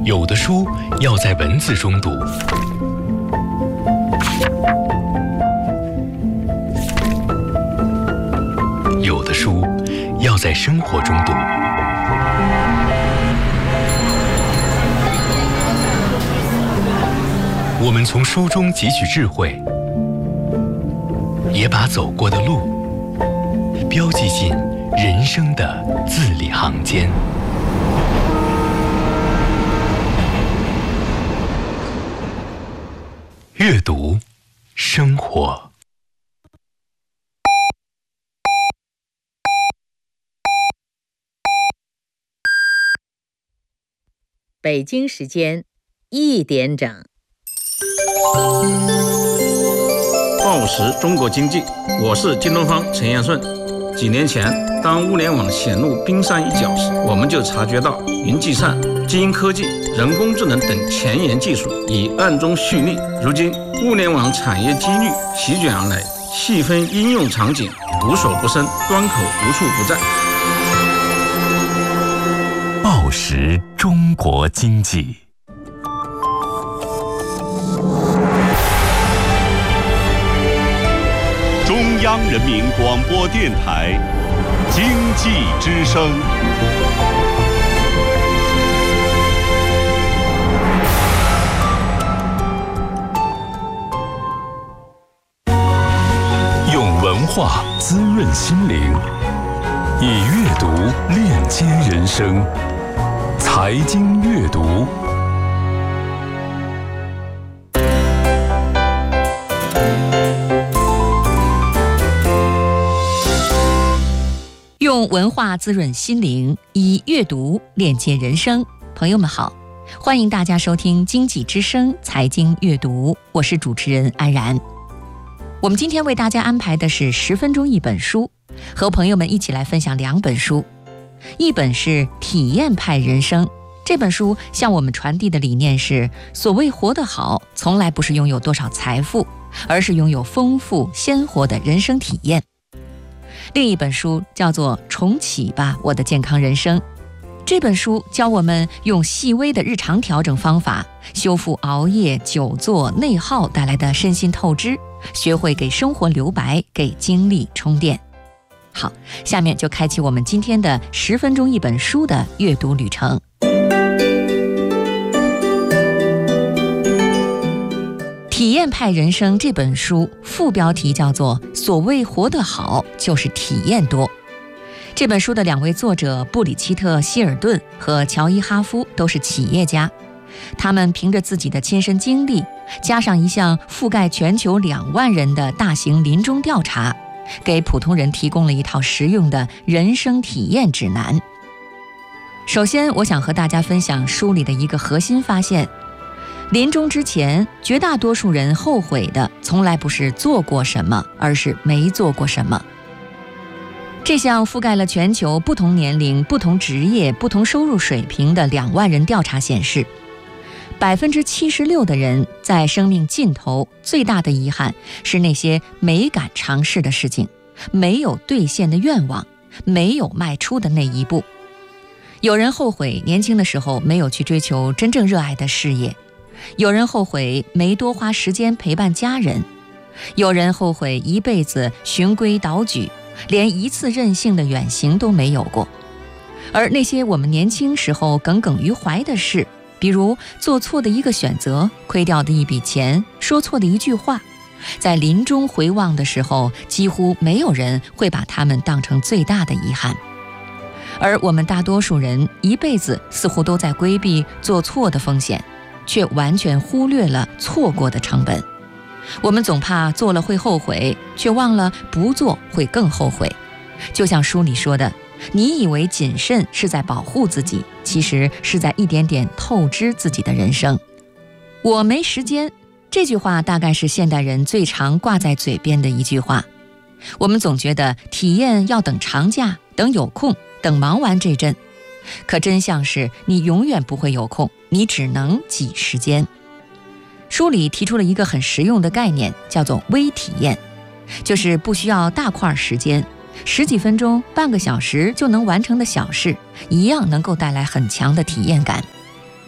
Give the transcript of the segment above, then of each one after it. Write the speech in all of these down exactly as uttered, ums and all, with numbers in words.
有的书要在文字中读，有的书要在生活中读。我们从书中汲取智慧，也把走过的路标记进人生的字里行间。阅读，生活。 北京时间一点整。 报时中国经济，我是京东方陈彦顺。几年前，当物联网显露冰山一角时，我们就察觉到云计算、基因科技、人工智能等前沿技术已暗中蓄力。如今，物联网产业机遇席卷而来，细分应用场景无所不生，端口无处不在。 报时中国经济。 中央人民广播电台经济之声。 用文化滋润心灵，以阅读链接人生。财经阅读。 用文化滋润心灵，以阅读链接人生。朋友们好，欢迎大家收听经济之声财经阅读，我是主持人安然。我们今天为大家安排的是十分钟一本书，和朋友们一起来分享两本书。一本是体验派人生，这本书向我们传递的理念是，所谓活得好，从来不是拥有多少财富，而是拥有丰富鲜活的人生体验。另一本书叫做《重启吧，我的健康人生》。这本书教我们用细微的日常调整方法，修复熬夜、久坐、内耗带来的身心透支，学会给生活留白，给精力充电。好，下面就开启我们今天的十分钟一本书的阅读旅程。体验派人生这本书副标题叫做所谓活得好，就是体验多。这本书的两位作者布里奇特·希尔顿和乔伊·哈夫都是企业家，他们凭着自己的亲身经历，加上一项覆盖全球两万人的大型临终调查，给普通人提供了一套实用的人生体验指南。首先，我想和大家分享书里的一个核心发现：临终之前，绝大多数人后悔的从来不是做过什么，而是没做过什么。这项覆盖了全球不同年龄、不同职业、不同收入水平的两万人调查显示，百分之七十六的人在生命尽头最大的遗憾是那些没敢尝试的事情，没有兑现的愿望，没有迈出的那一步。有人后悔年轻的时候没有去追求真正热爱的事业，有人后悔没多花时间陪伴家人，有人后悔一辈子循规蹈矩，连一次任性的远行都没有过。而那些我们年轻时候耿耿于怀的事，比如做错的一个选择，亏掉的一笔钱，说错的一句话，在临终回望的时候，几乎没有人会把它们当成最大的遗憾。而我们大多数人一辈子似乎都在规避做错的风险，却完全忽略了错过的成本。我们总怕做了会后悔，却忘了不做会更后悔。就像书里说的，你以为谨慎是在保护自己，其实是在一点点透支自己的人生。我没时间，这句话大概是现代人最常挂在嘴边的一句话。我们总觉得体验要等长假，等有空，等忙完这阵。可真相是，你永远不会有空，你只能挤时间。书里提出了一个很实用的概念，叫做微体验，就是不需要大块时间，十几分钟、半个小时就能完成的小事，一样能够带来很强的体验感。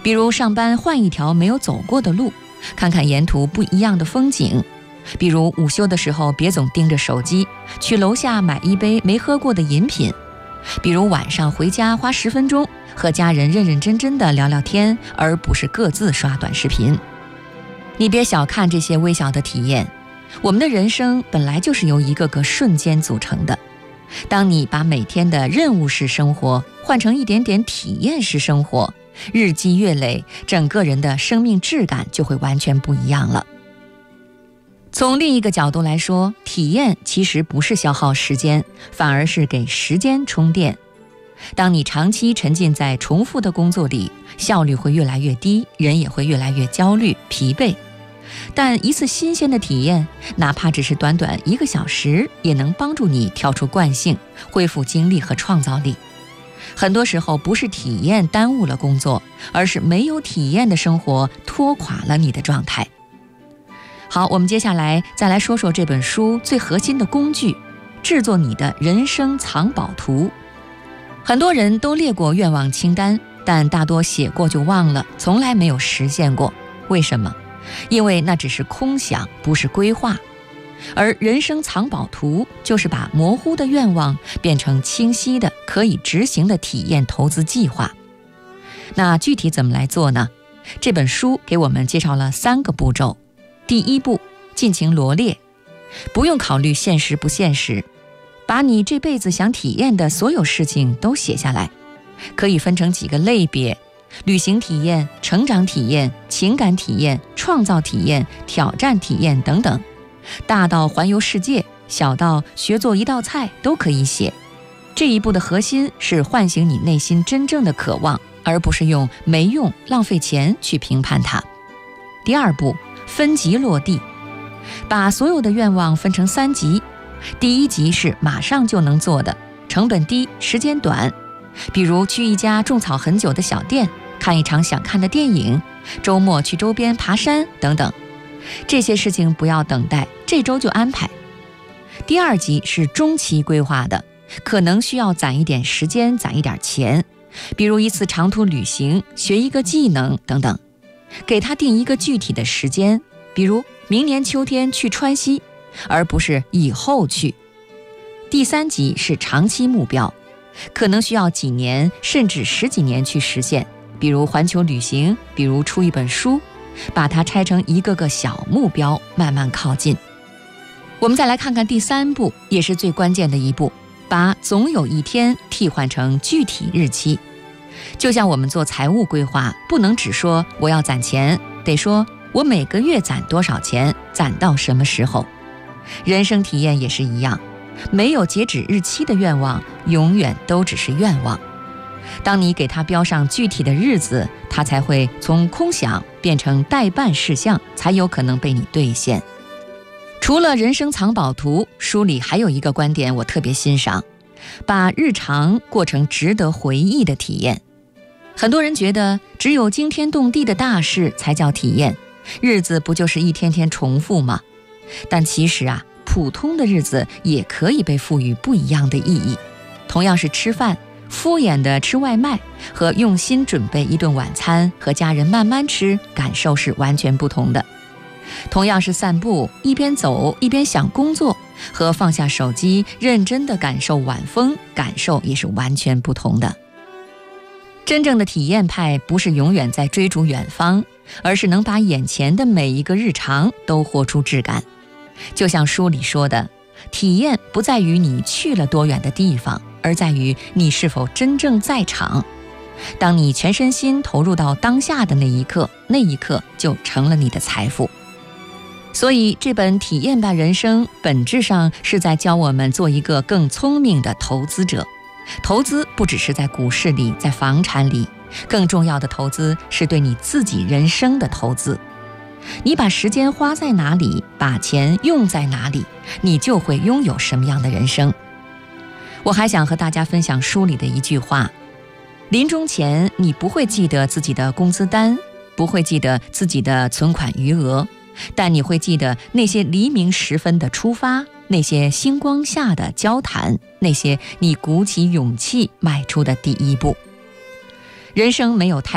比如上班换一条没有走过的路，看看沿途不一样的风景。比如午休的时候别总盯着手机，去楼下买一杯没喝过的饮品。比如晚上回家花十分钟和家人认认真真的聊聊天，而不是各自刷短视频。你别小看这些微小的体验，我们的人生本来就是由一个个瞬间组成的。当你把每天的任务式生活换成一点点体验式生活，日积月累，整个人的生命质感就会完全不一样了。从另一个角度来说，体验其实不是消耗时间，反而是给时间充电。当你长期沉浸在重复的工作里，效率会越来越低，人也会越来越焦虑、疲惫。但一次新鲜的体验，哪怕只是短短一个小时，也能帮助你跳出惯性，恢复精力和创造力。很多时候不是体验耽误了工作，而是没有体验的生活拖垮了你的状态。好，我们接下来再来说说这本书最核心的工具，制作你的人生藏宝图。很多人都列过愿望清单，但大多写过就忘了，从来没有实现过。为什么？因为那只是空想，不是规划。而人生藏宝图就是把模糊的愿望变成清晰的、可以执行的体验投资计划。那具体怎么来做呢？这本书给我们介绍了三个步骤。第一步，尽情罗列，不用考虑现实不现实，把你这辈子想体验的所有事情都写下来，可以分成几个类别：旅行体验、成长体验、情感体验、创造体验、挑战体验等等。大到环游世界，小到学做一道菜都可以写。这一步的核心是唤醒你内心真正的渴望，而不是用没用、浪费钱去评判它。第二步，分级落地，把所有的愿望分成三级。第一级是马上就能做的，成本低，时间短，比如去一家种草很久的小店，看一场想看的电影，周末去周边爬山等等。这些事情不要等待，这周就安排。第二级是中期规划的，可能需要攒一点时间，攒一点钱，比如一次长途旅行，学一个技能等等。给他定一个具体的时间，比如明年秋天去川西，而不是以后去。第三级是长期目标，可能需要几年甚至十几年去实现，比如环球旅行，比如出一本书，把它拆成一个个小目标，慢慢靠近。我们再来看看第三步，也是最关键的一步，把总有一天替换成具体日期。就像我们做财务规划，不能只说我要攒钱，得说我每个月攒多少钱，攒到什么时候。人生体验也是一样，没有截止日期的愿望，永远都只是愿望。当你给它标上具体的日子，它才会从空想变成待办事项，才有可能被你兑现。除了人生藏宝图，书里还有一个观点我特别欣赏，把日常过成值得回忆的体验。很多人觉得只有惊天动地的大事才叫体验，日子不就是一天天重复吗？但其实啊，普通的日子也可以被赋予不一样的意义。同样是吃饭，敷衍的吃外卖和用心准备一顿晚餐，和家人慢慢吃，感受是完全不同的。同样是散步，一边走一边想工作，和放下手机认真地感受晚风，感受也是完全不同的。真正的体验派不是永远在追逐远方，而是能把眼前的每一个日常都活出质感。就像书里说的，体验不在于你去了多远的地方，而在于你是否真正在场。当你全身心投入到当下的那一刻，那一刻就成了你的财富。所以这本体验吧人生本质上是在教我们做一个更聪明的投资者。投资不只是在股市里，在房产里，更重要的投资是对你自己人生的投资。你把时间花在哪里，把钱用在哪里，你就会拥有什么样的人生。我还想和大家分享书里的一句话，临终前你不会记得自己的工资单，不会记得自己的存款余额，但你会记得那些黎明时分的出发，那些星光下的交谈，那些你鼓起勇气迈出的第一步。人生没有太